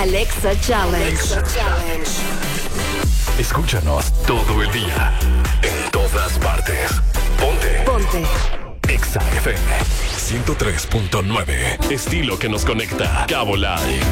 Alexa Challenge. Escúchanos todo el día, en todas partes. Ponte. Exa FM 103.9. Estilo que nos conecta. Cabo Live.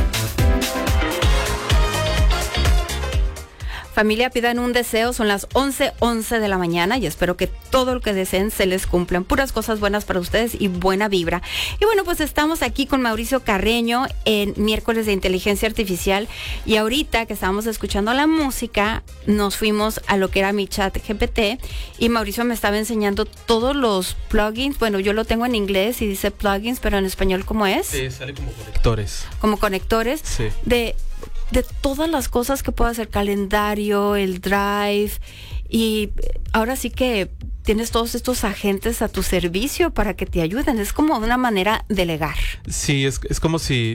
Familia, pidan un deseo, son las 11:11 de la mañana y espero que todo lo que deseen se les cumplan. Puras cosas buenas para ustedes y buena vibra. Y bueno, pues estamos aquí con Mauricio Carreño en miércoles de inteligencia artificial y ahorita que estábamos escuchando la música, nos fuimos a lo que era mi chat GPT y Mauricio me estaba enseñando todos los plugins. Bueno, yo lo tengo en inglés y dice plugins, pero en español, ¿cómo es? Sí, sale como conectores. Como conectores. Sí. De todas las cosas que puede hacer, calendario, el Drive, y ahora sí que tienes todos estos agentes a tu servicio para que te ayuden. Es como una manera de delegar. Sí, es como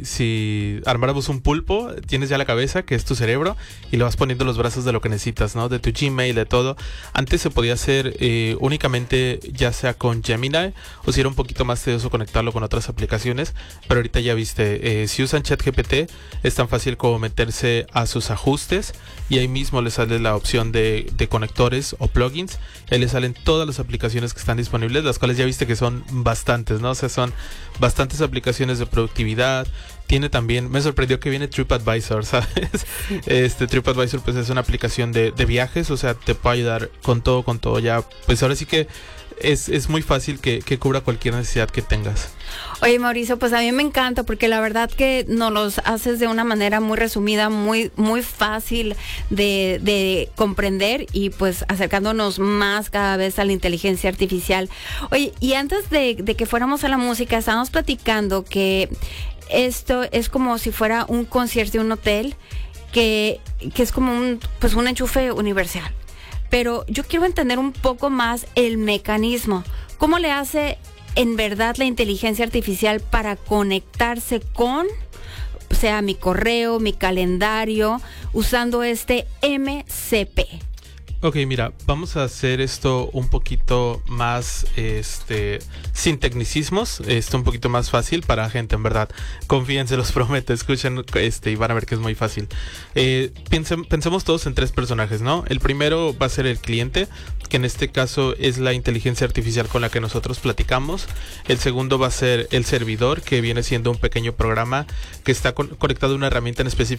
si armáramos un pulpo, tienes ya la cabeza, que es tu cerebro, y le vas poniendo los brazos de lo que necesitas, ¿no? De tu Gmail, de todo. Antes se podía hacer únicamente ya sea con Gemini, o si era un poquito más tedioso conectarlo con otras aplicaciones, pero ahorita ya viste, si usan ChatGPT, es tan fácil como meterse a sus ajustes, y ahí mismo le sale la opción de conectores o plugins, ahí le salen todas las aplicaciones que están disponibles, las cuales ya viste que son bastantes, ¿no? O sea, son bastantes aplicaciones de productividad. Tiene también, me sorprendió que viene TripAdvisor, ¿sabes? TripAdvisor pues es una aplicación de viajes, o sea, te puede ayudar con todo ya. Pues ahora sí que es muy fácil que cubra cualquier necesidad que tengas. Oye, Mauricio, pues a mí me encanta porque la verdad que nos los haces de una manera muy resumida, muy fácil de comprender y pues acercándonos más cada vez a la inteligencia artificial. Oye, y antes de que fuéramos a la música, estábamos platicando que esto es como si fuera un concierto de un hotel que es como un enchufe universal. Pero yo quiero entender un poco más el mecanismo. ¿Cómo le hace en verdad la inteligencia artificial para conectarse con, o sea, mi correo, mi calendario, usando este MCP? Ok, mira, vamos a hacer esto un poquito más, sin tecnicismos, un poquito más fácil para la gente, en verdad. Confíen, se los prometo, escuchen, y van a ver que es muy fácil. Pensemos todos en tres personajes, ¿no? El primero va a ser el cliente, que en este caso es la inteligencia artificial con la que nosotros platicamos. El segundo va a ser el servidor, que viene siendo un pequeño programa que está conectado a una herramienta en específico